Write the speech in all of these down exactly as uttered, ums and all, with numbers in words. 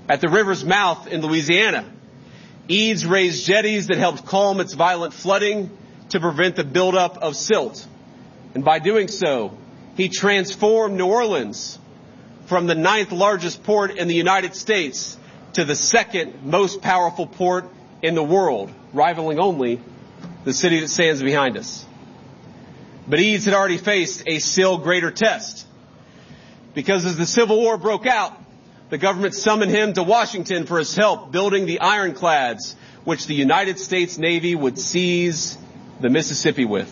At the river's mouth in Louisiana, Eads raised jetties that helped calm its violent flooding to prevent the buildup of silt. And by doing so, he transformed New Orleans from the ninth largest port in the United States to the second most powerful port in the world, rivaling only the city that stands behind us. But Eads had already faced a still greater test, because as the Civil War broke out, the government summoned him to Washington for his help building the ironclads which the United States Navy would seize the Mississippi with.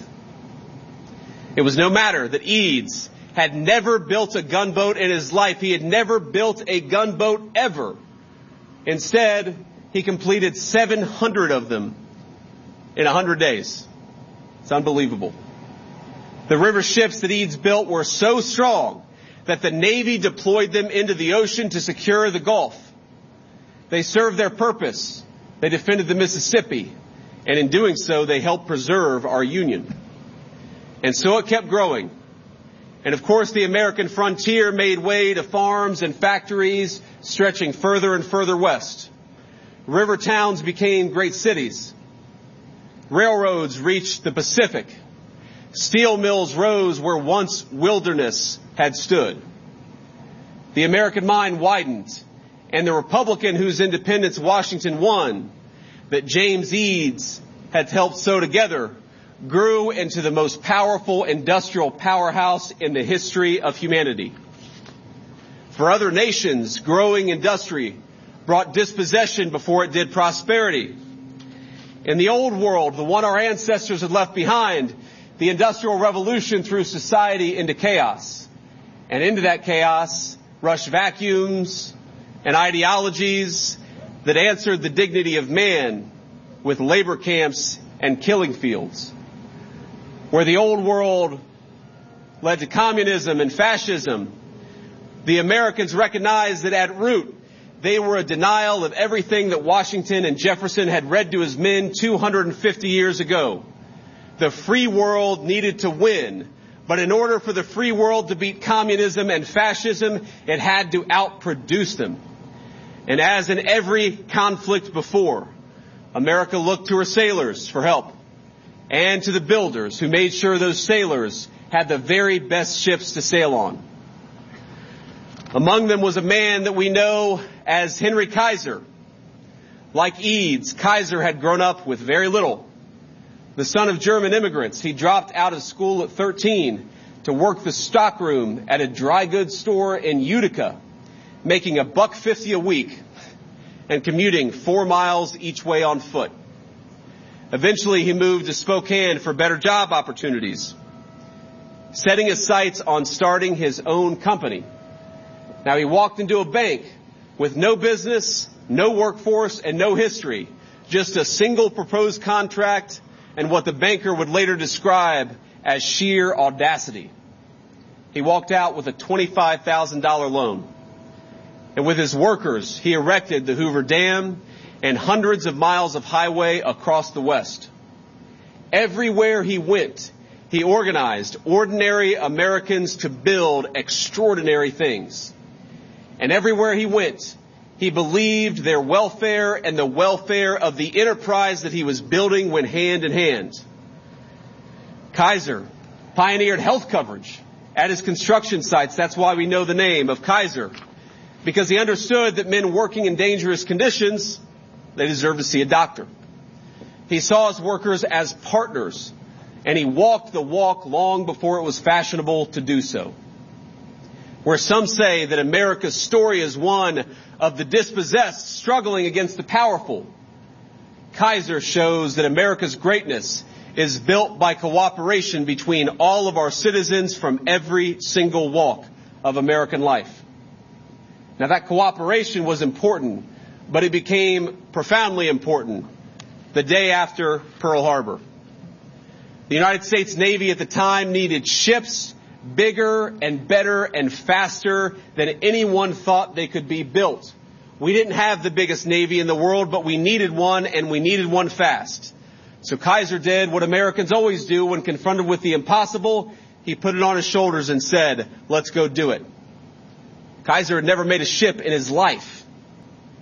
It was no matter that Eads had never built a gunboat in his life. He had never built a gunboat ever. Instead, he completed seven hundred of them in one hundred days. It's unbelievable. The river ships that Eads built were so strong that the Navy deployed them into the ocean to secure the Gulf. They served their purpose. They defended the Mississippi. And in doing so, they helped preserve our Union. And so it kept growing. And of course, the American frontier made way to farms and factories stretching further and further west. River towns became great cities. Railroads reached the Pacific. Steel mills rose where once wilderness had stood. The American mind widened, and the Republican whose independence Washington won, that James Eads had helped sew together, grew into the most powerful industrial powerhouse in the history of humanity. For other nations, growing industry brought dispossession before it did prosperity. In the old world, the one our ancestors had left behind, the Industrial Revolution threw society into chaos. And into that chaos rushed vacuums and ideologies that answered the dignity of man with labor camps and killing fields. Where the old world led to communism and fascism, the Americans recognized that at root, they were a denial of everything that Washington and Jefferson had read to his men two hundred fifty years ago. The free world needed to win, but in order for the free world to beat communism and fascism, it had to outproduce them. And as in every conflict before, America looked to her sailors for help, and to the builders who made sure those sailors had the very best ships to sail on. Among them was a man that we know as Henry Kaiser. Like Eads, Kaiser had grown up with very little. The son of German immigrants, he dropped out of school at thirteen to work the stockroom at a dry goods store in Utica, making a buck fifty a week and commuting four miles each way on foot. Eventually, he moved to Spokane for better job opportunities, setting his sights on starting his own company. Now, he walked into a bank with no business, no workforce, and no history, just a single proposed contract and what the banker would later describe as sheer audacity. He walked out with a twenty-five thousand dollars loan. And with his workers, he erected the Hoover Dam and hundreds of miles of highway across the West. Everywhere he went, he organized ordinary Americans to build extraordinary things. And everywhere he went, he believed their welfare and the welfare of the enterprise that he was building went hand in hand. Kaiser pioneered health coverage at his construction sites. That's why we know the name of Kaiser, because he understood that men working in dangerous conditions, they deserve to see a doctor. He saw his workers as partners, and he walked the walk long before it was fashionable to do so. Where some say that America's story is one of the dispossessed struggling against the powerful, Kaiser shows that America's greatness is built by cooperation between all of our citizens from every single walk of American life. Now, that cooperation was important, but it became profoundly important the day after Pearl Harbor. The United States Navy at the time needed ships bigger and better and faster than anyone thought they could be built. We didn't have the biggest Navy in the world, but we needed one, and we needed one fast. So Kaiser did what Americans always do when confronted with the impossible. He put it on his shoulders and said, let's go do it. Kaiser had never made a ship in his life.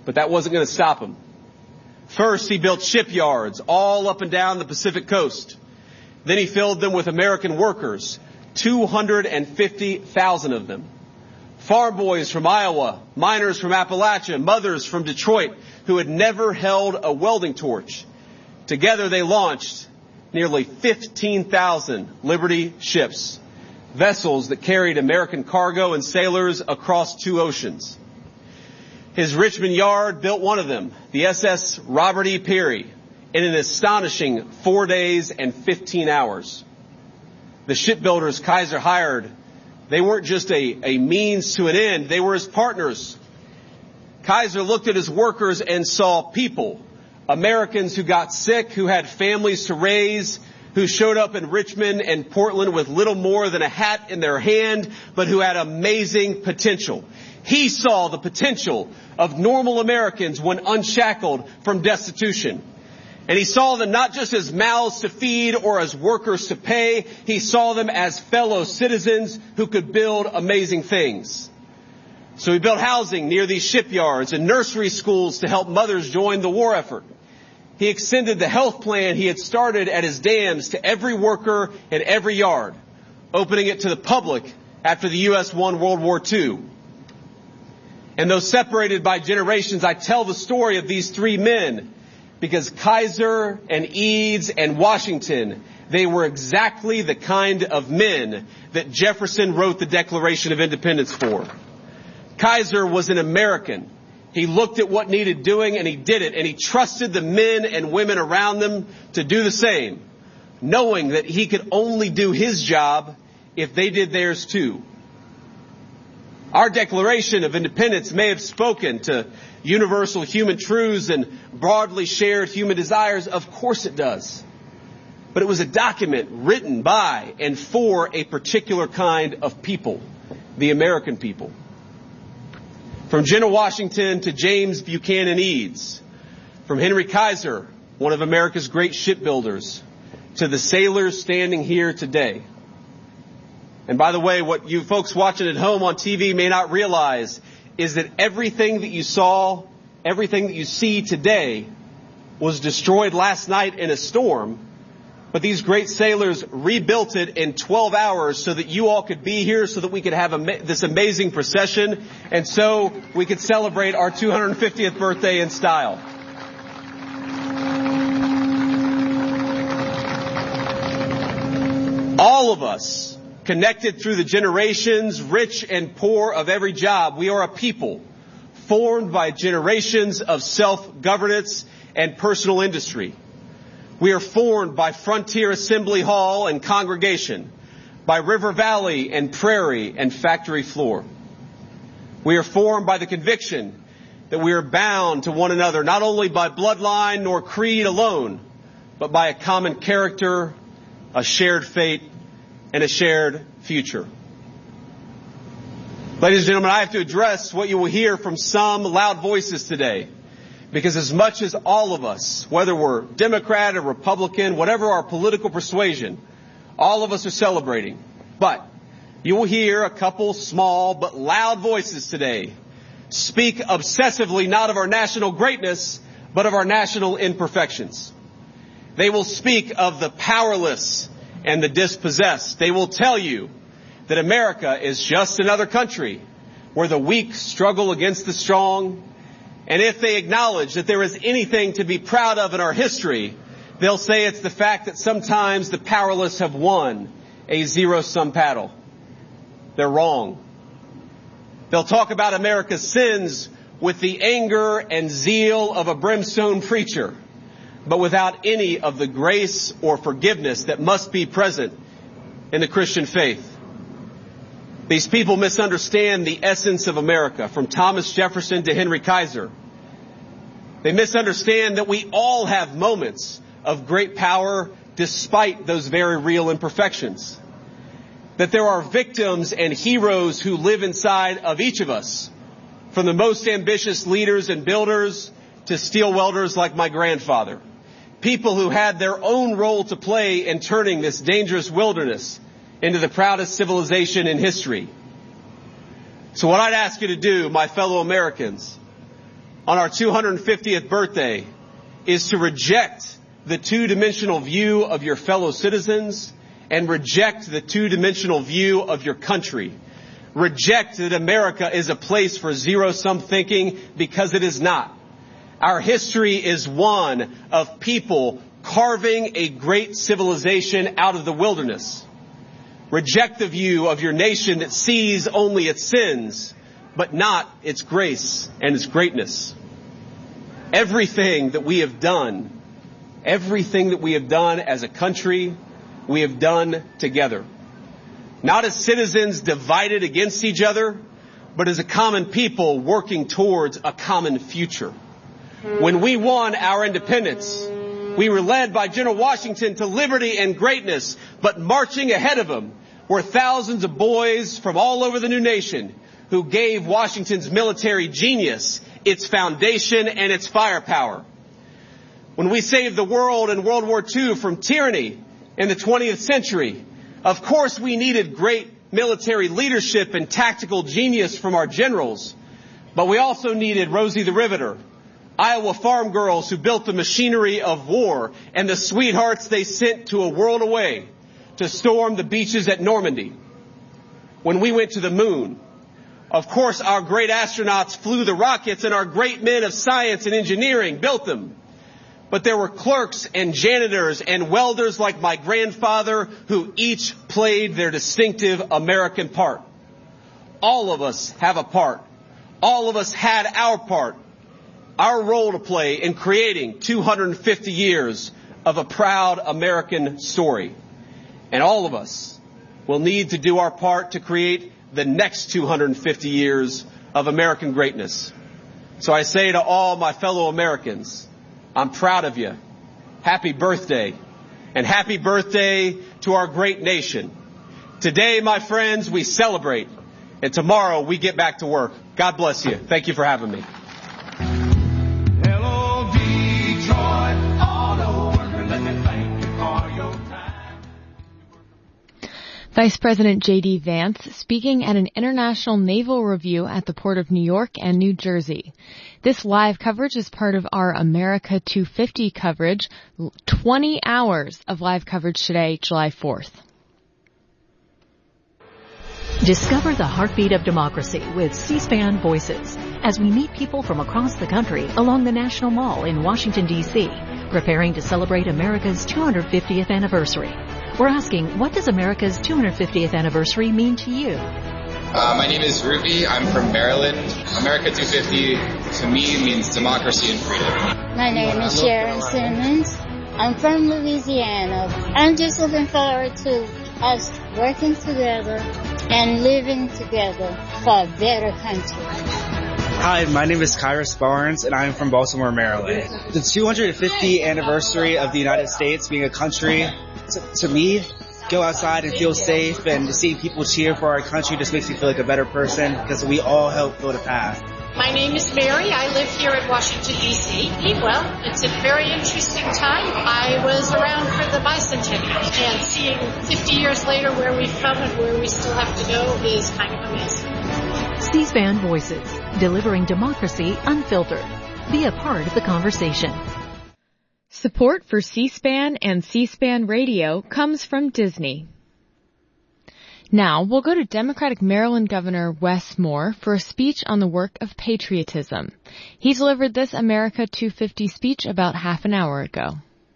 But that wasn't going to stop him. First, he built shipyards all up and down the Pacific coast. Then he filled them with American workers, two hundred fifty thousand of them. Farm boys from Iowa, miners from Appalachia, mothers from Detroit who had never held a welding torch. Together they launched nearly fifteen thousand Liberty ships, vessels that carried American cargo and sailors across two oceans. His Richmond yard built one of them, the S S Robert E. Peary, in an astonishing four days and fifteen hours. The shipbuilders Kaiser hired, they weren't just a, a means to an end, they were his partners. Kaiser looked at his workers and saw people, Americans who got sick, who had families to raise, who showed up in Richmond and Portland with little more than a hat in their hand, but who had amazing potential. He saw the potential of normal Americans when unshackled from destitution. And he saw them not just as mouths to feed or as workers to pay. He saw them as fellow citizens who could build amazing things. So he built housing near these shipyards and nursery schools to help mothers join the war effort. He extended the health plan he had started at his dams to every worker in every yard, opening it to the public after the U S won World War Two. And though separated by generations, I tell the story of these three men because Kaiser and Eads and Washington, they were exactly the kind of men that Jefferson wrote the Declaration of Independence for. Kaiser was an American. He looked at what needed doing and he did it, and he trusted the men and women around them to do the same, knowing that he could only do his job if they did theirs too. Our Declaration of Independence may have spoken to universal human truths and broadly shared human desires. Of course it does. But it was a document written by and for a particular kind of people, the American people. From General Washington to James Buchanan Eads, from Henry Kaiser, one of America's great shipbuilders, to the sailors standing here today. And by the way, what you folks watching at home on T V may not realize is that everything that you saw, everything that you see today was destroyed last night in a storm. But these great sailors rebuilt it in twelve hours so that you all could be here, so that we could have a, this amazing procession, and so we could celebrate our two hundred fiftieth birthday in style. All of us, connected through the generations, rich and poor of every job, we are a people formed by generations of self-governance and personal industry. We are formed by Frontier Assembly Hall and congregation, by River Valley and prairie and factory floor. We are formed by the conviction that we are bound to one another, not only by bloodline nor creed alone, but by a common character, a shared fate, and a shared future. Ladies and gentlemen, I have to address what you will hear from some loud voices today. Because as much as all of us, whether we're Democrat or Republican, whatever our political persuasion, all of us are celebrating. But you will hear a couple small but loud voices today speak obsessively not of our national greatness, but of our national imperfections. They will speak of the powerless and the dispossessed. They will tell you that America is just another country where the weak struggle against the strong. And if they acknowledge that there is anything to be proud of in our history, they'll say it's the fact that sometimes the powerless have won a zero-sum battle. They're wrong. They'll talk about America's sins with the anger and zeal of a brimstone preacher, but without any of the grace or forgiveness that must be present in the Christian faith. These people misunderstand the essence of America, from Thomas Jefferson to Henry Kaiser. They misunderstand that we all have moments of great power despite those very real imperfections. That there are victims and heroes who live inside of each of us, from the most ambitious leaders and builders to steel welders like my grandfather. People who had their own role to play in turning this dangerous wilderness into the proudest civilization in history. So what I'd ask you to do, my fellow Americans, on our two hundred fiftieth birthday is to reject the two-dimensional view of your fellow citizens and reject the two-dimensional view of your country. Reject that America is a place for zero-sum thinking, because it is not. Our history is one of people carving a great civilization out of the wilderness. Reject the view of your nation that sees only its sins, but not its grace and its greatness. Everything that we have done, everything that we have done as a country, we have done together. Not as citizens divided against each other, but as a common people working towards a common future. When we won our independence, we were led by General Washington to liberty and greatness, but marching ahead of him were thousands of boys from all over the new nation who gave Washington's military genius its foundation and its firepower. When we saved the world in World War Two from tyranny in the twentieth century, of course we needed great military leadership and tactical genius from our generals, but we also needed Rosie the Riveter, Iowa farm girls who built the machinery of war, and the sweethearts they sent to a world away to storm the beaches at Normandy. When we went to the moon, of course our great astronauts flew the rockets and our great men of science and engineering built them. But there were clerks and janitors and welders like my grandfather who each played their distinctive American part. All of us have a part. All of us had our part. Our role to play in creating two hundred fifty years of a proud American story. And all of us will need to do our part to create the next two hundred fifty years of American greatness. So I say to all my fellow Americans, I'm proud of you. Happy birthday. And happy birthday to our great nation. Today, my friends, we celebrate. And tomorrow we get back to work. God bless you. Thank you for having me. Hello, Detroit auto worker, let me thank you for your time. Vice President J D Vance speaking at an international naval review at the Port of New York and New Jersey. This live coverage is part of our America two fifty coverage, twenty hours of live coverage today, July fourth. Discover the heartbeat of democracy with C-SPAN Voices as we meet people from across the country along the National Mall in Washington, D C, preparing to celebrate America's two hundred fiftieth anniversary. We're asking, what does America's two hundred fiftieth anniversary mean to you? Uh, my name is Ruby. I'm from Maryland. America two fifty to me means democracy and freedom. My name is Sharon Simmons. I'm from Louisiana. I'm just looking forward to us working together and living together for a better country. Hi, my name is Kyrus Barnes, and I'm from Baltimore, Maryland. The two hundred fiftieth anniversary of the United States being a country, to, to me, go outside and feel safe, and to see people cheer for our country just makes me feel like a better person, because we all help build a path. My name is Mary. I live here in Washington, D C. Well, it's a very interesting time. I was around for the bicentennial, and seeing fifty years later where we've come and where we still have to go is kind of amazing. C-SPAN Voices, delivering democracy unfiltered. Be a part of the conversation. Support for C-SPAN and C-SPAN Radio comes from Disney. Now, we'll go to Democratic Maryland Governor Wes Moore for a speech on the work of patriotism. He delivered this America two fifty speech about half an hour ago.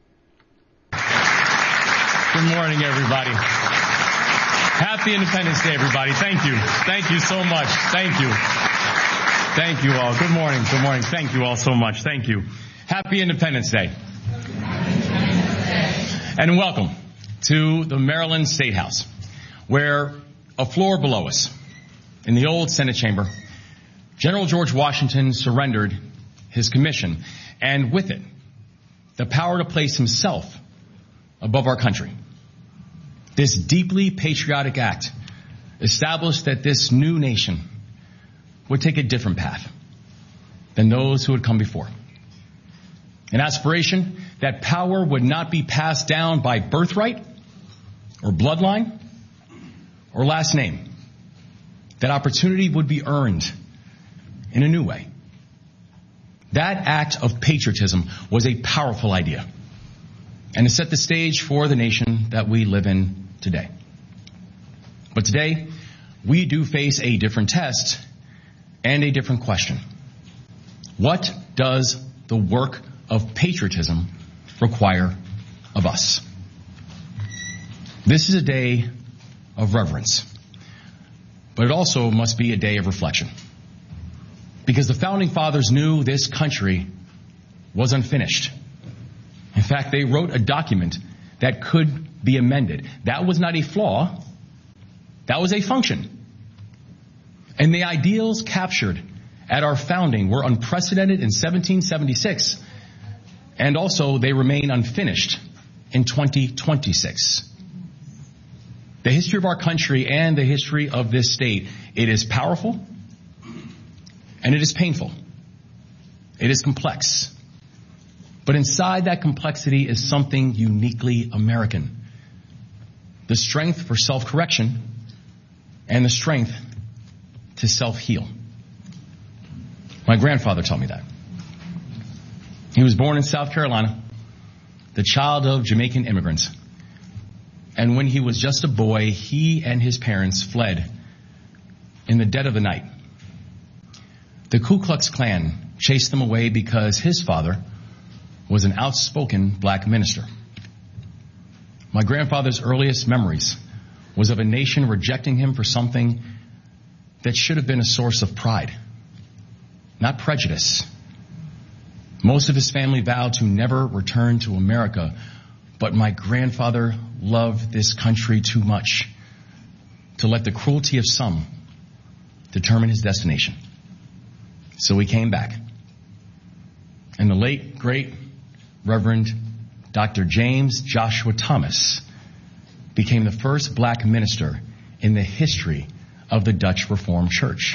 Good morning, everybody. Happy Independence Day, everybody. Thank you. Thank you so much. Thank you. Thank you all. Good morning. Good morning. Thank you all so much. Thank you. Happy Independence Day. And welcome to the Maryland State House, where a floor below us, in the old Senate chamber, General George Washington surrendered his commission, and with it, the power to place himself above our country. This deeply patriotic act established that this new nation would take a different path than those who had come before. An aspiration that power would not be passed down by birthright or bloodline or last name. That opportunity would be earned in a new way, That act of patriotism was a powerful idea, and it set the stage for the nation that we live in today. But today, we do face a different test and a different question. What does the work of patriotism require of us? This is a day of reverence, but it also must be a day of reflection. Because the Founding Fathers knew this country was unfinished. In fact, they wrote a document that could be amended. That was not a flaw. That was a function. And the ideals captured at our founding were unprecedented in seventeen seventy-six. And also they remain unfinished in twenty twenty-six. The history of our country and the history of this state, it is powerful and it is painful. It is complex. But inside that complexity is something uniquely American. The strength for self-correction and the strength to self-heal. My grandfather taught me that. He was born in South Carolina, the child of Jamaican immigrants. And when he was just a boy, he and his parents fled in the dead of the night. The Ku Klux Klan chased them away because his father was an outspoken black minister. My grandfather's earliest memories was of a nation rejecting him for something that should have been a source of pride, not prejudice. Most of his family vowed to never return to America, but my grandfather loved this country too much to let the cruelty of some determine his destination. So he came back. And the late, great Reverend Doctor James Joshua Thomas became the first black minister in the history of the Dutch Reformed Church.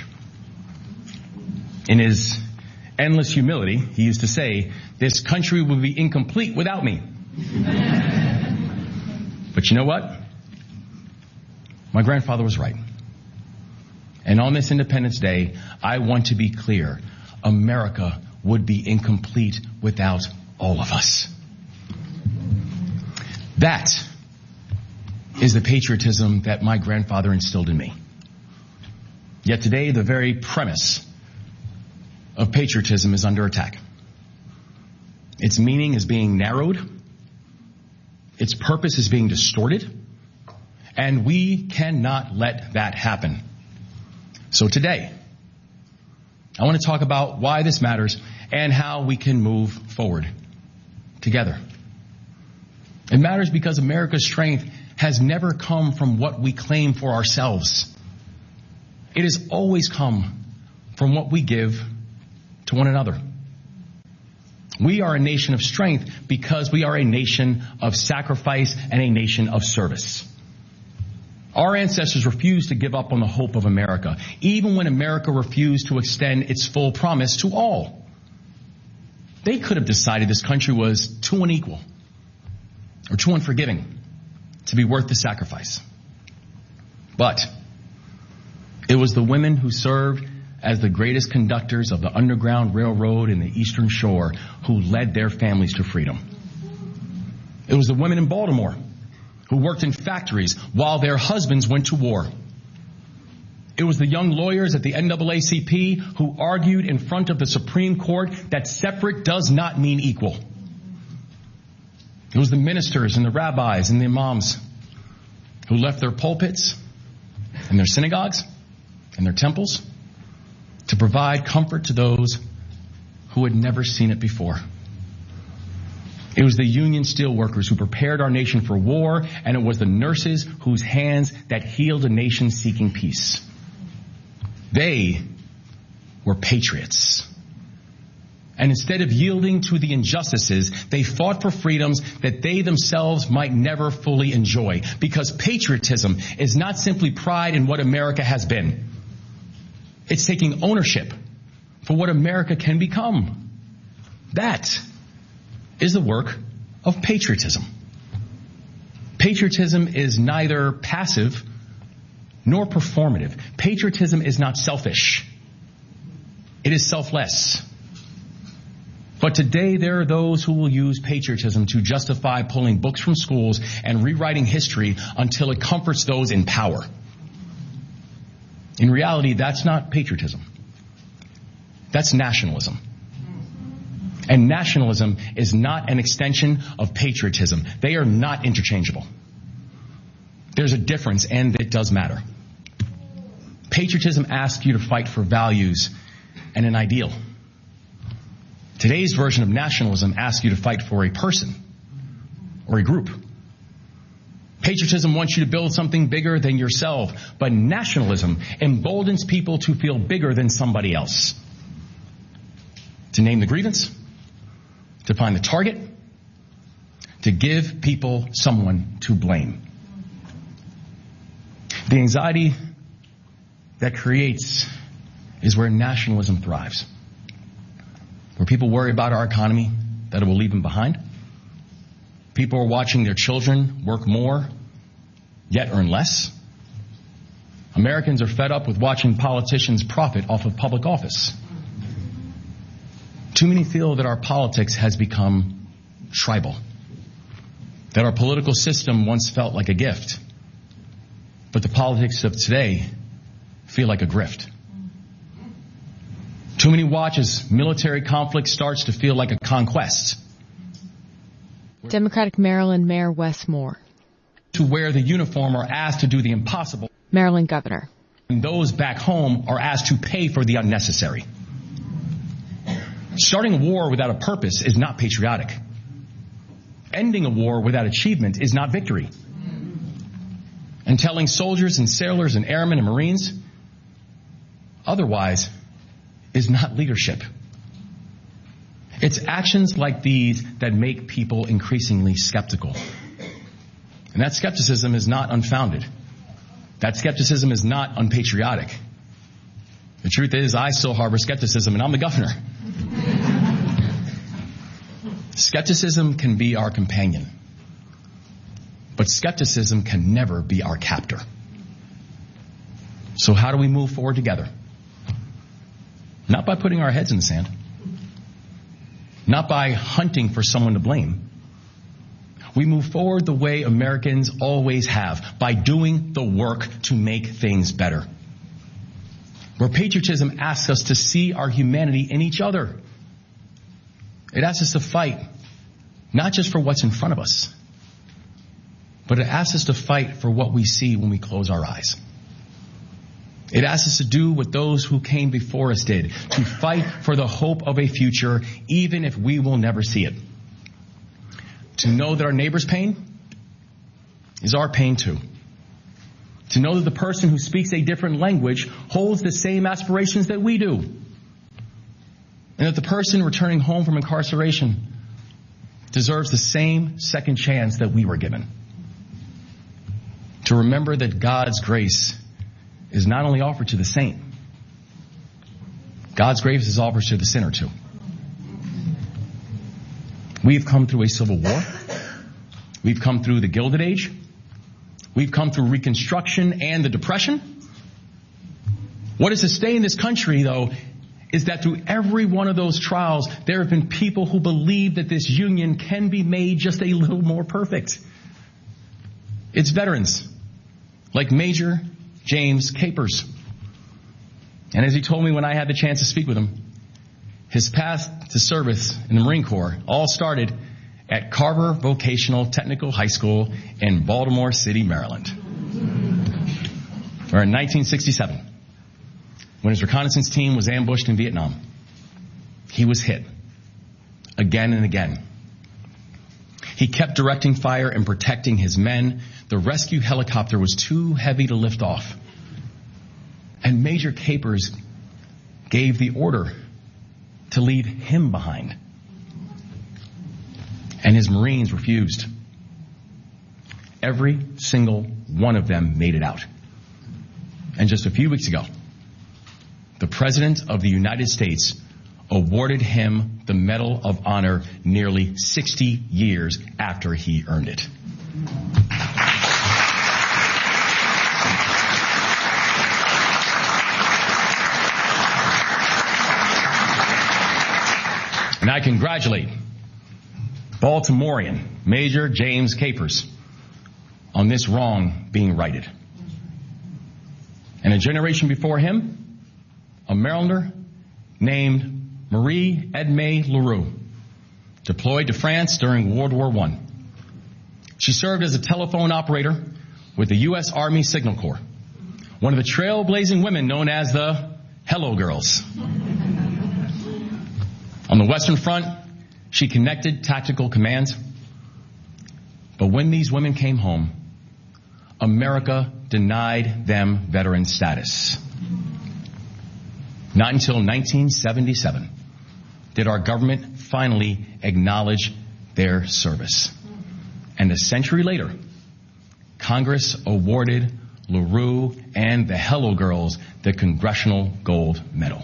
In his endless humility, he used to say, "This country would be incomplete without me." But you know what? My grandfather was right. And on this Independence Day, I want to be clear. America would be incomplete without all of us. That is the patriotism that my grandfather instilled in me. Yet today, the very premise of patriotism is under attack. Its meaning is being narrowed. Its purpose is being distorted. And we cannot let that happen. So today, I want to talk about why this matters and how we can move forward together. It matters because America's strength has never come from what we claim for ourselves. It has always come from what we give to one another. We are a nation of strength because we are a nation of sacrifice and a nation of service. Our ancestors refused to give up on the hope of America, even when America refused to extend its full promise to all. They could have decided this country was too unequal or too unforgiving to be worth the sacrifice. But it was the women who served as the greatest conductors of the Underground Railroad in the Eastern Shore who led their families to freedom. It was the women in Baltimore who worked in factories while their husbands went to war. It was the young lawyers at the N double A C P who argued in front of the Supreme Court that separate does not mean equal. It was the ministers and the rabbis and the imams who left their pulpits and their synagogues and their temples to provide comfort to those who had never seen it before. It was the union steelworkers who prepared our nation for war, and it was the nurses whose hands that healed a nation seeking peace. They were patriots. And instead of yielding to the injustices, they fought for freedoms that they themselves might never fully enjoy. Because patriotism is not simply pride in what America has been. It's taking ownership for what America can become. That is the work of patriotism. Patriotism is neither passive nor performative. Patriotism is not selfish. It is selfless. But today there are those who will use patriotism to justify pulling books from schools and rewriting history until it comforts those in power. In reality, that's not patriotism. That's nationalism. And nationalism is not an extension of patriotism. They are not interchangeable. There's a difference, and it does matter. Patriotism asks you to fight for values and an ideal. Today's version of nationalism asks you to fight for a person or a group. Patriotism wants you to build something bigger than yourself, but nationalism emboldens people to feel bigger than somebody else. To name the grievance, to find the target, to give people someone to blame. The anxiety that creates is where nationalism thrives. Where people worry about our economy, that it will leave them behind. People are watching their children work more, yet earn less. Americans are fed up with watching politicians profit off of public office. Too many feel that our politics has become tribal. That our political system once felt like a gift. But the politics of today feel like a grift. Too many watch as military conflict starts to feel like a conquest. Democratic Maryland Mayor Wes Moore. To wear the uniform are asked to do the impossible. Maryland Governor. And those back home are asked to pay for the unnecessary. Starting a war without a purpose is not patriotic. Ending a war without achievement is not victory. And telling soldiers and sailors and airmen and Marines otherwise is not leadership. It's actions like these that make people increasingly skeptical. And that skepticism is not unfounded. That skepticism is not unpatriotic. The truth is, I still harbor skepticism, and I'm the governor. Skepticism can be our companion. But skepticism can never be our captor. So how do we move forward together? Not by putting our heads in the sand. Not by hunting for someone to blame. We move forward the way Americans always have, by doing the work to make things better. Where patriotism asks us to see our humanity in each other. It asks us to fight, not just for what's in front of us, but it asks us to fight for what we see when we close our eyes. It asks us to do what those who came before us did, to fight for the hope of a future, even if we will never see it. To know that our neighbor's pain is our pain too. To know that the person who speaks a different language holds the same aspirations that we do. And that the person returning home from incarceration deserves the same second chance that we were given. To remember that God's grace is not only offered to the saint, God's grace is offered to the sinner too. We've come through a civil war. We've come through the Gilded Age. We've come through Reconstruction and the Depression. What has sustained this country, though, is that through every one of those trials, there have been people who believe that this union can be made just a little more perfect. It's veterans like Major James Capers. And as he told me when I had the chance to speak with him, his path to service in the Marine Corps all started at Carver Vocational Technical High School in Baltimore City, Maryland. Or in nineteen sixty-seven, when his reconnaissance team was ambushed in Vietnam. He was hit again and again. He kept directing fire and protecting his men. The rescue helicopter was too heavy to lift off. And Major Capers gave the order to leave him behind. And his Marines refused. Every single one of them made it out. And just a few weeks ago, the President of the United States awarded him the Medal of Honor nearly sixty years after he earned it. And I congratulate Baltimorean Major James Capers on this wrong being righted. And a generation before him, a Marylander named Marie Edme Leroux, deployed to France during World War One. She served as a telephone operator with the U S Army Signal Corps, one of the trailblazing women known as the Hello Girls. On the Western Front, she connected tactical commands. But when these women came home, America denied them veteran status. Not until nineteen seventy-seven did our government finally acknowledge their service. And a century later, Congress awarded LaRue and the Hello Girls the Congressional Gold Medal.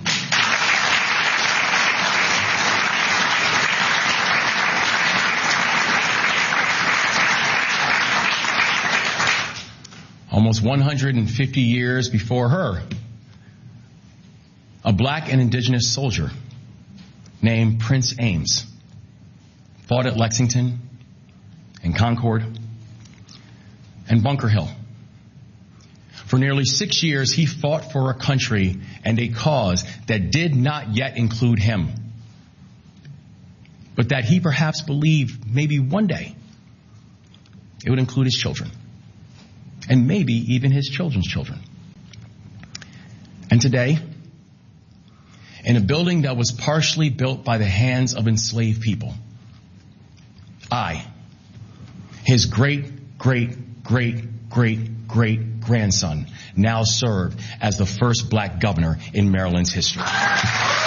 Almost one hundred fifty years before her, a black and indigenous soldier named Prince Ames fought at Lexington and Concord and Bunker Hill. For nearly six years, he fought for a country and a cause that did not yet include him, but that he perhaps believed maybe one day it would include his children, and maybe even his children's children. And today, in a building that was partially built by the hands of enslaved people, I, his great, great, great, great, great grandson, now serve as the first black governor in Maryland's history.